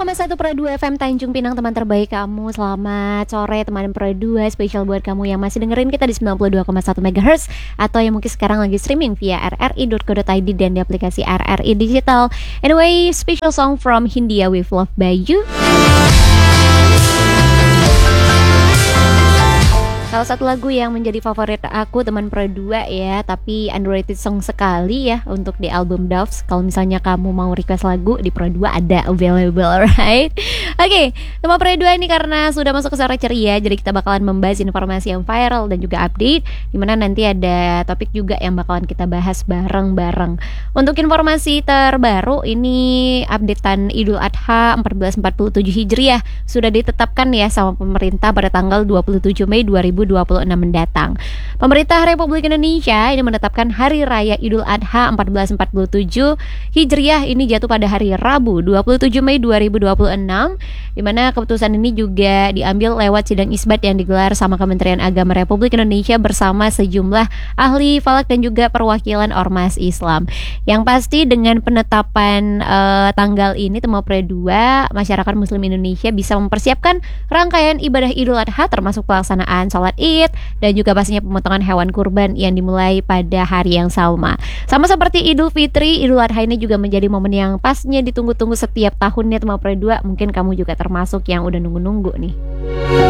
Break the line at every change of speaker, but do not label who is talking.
101,1 Pro 2 FM Tanjung Pinang, teman terbaik kamu. Selamat sore teman Pro 2, spesial buat kamu yang masih dengerin kita di 92,1 MHz atau yang mungkin sekarang lagi streaming via rri.co.id dan di aplikasi RRI Digital. Anyway, special song from Hindia with Love by You. Salah satu lagu yang menjadi favorit aku teman Pro 2 ya, tapi underrated song sekali ya untuk di album Doves. Kalau misalnya kamu mau request lagu di Pro 2 ada available, right? Oke, teman Pro 2 ini karena sudah masuk ke sore ceria, jadi kita bakalan membahas informasi yang viral dan juga update, dimana nanti ada topik juga yang bakalan kita bahas bareng-bareng. Untuk informasi terbaru ini updatean Idul Adha 1447 Hijriah sudah ditetapkan ya sama pemerintah pada tanggal 27 Mei 2026 mendatang. Pemerintah Republik Indonesia ini menetapkan Hari Raya Idul Adha 1447 Hijriah ini jatuh pada hari Rabu 27 Mei 2026, di mana keputusan ini juga diambil lewat sidang isbat yang digelar sama Kementerian Agama Republik Indonesia bersama sejumlah ahli falak dan juga perwakilan ormas Islam. Yang pasti dengan penetapan tanggal ini teman Pro 2, masyarakat Muslim Indonesia bisa mempersiapkan rangkaian ibadah Idul Adha termasuk pelaksanaan sholat Id dan juga pastinya pemotongan hewan kurban yang dimulai pada hari yang sama. Sama seperti Idul Fitri, Idul Adha ini juga menjadi momen yang pastinya ditunggu-tunggu setiap tahunnya teman Pro 2. Mungkin kamu juga termasuk yang udah nunggu-nunggu nih.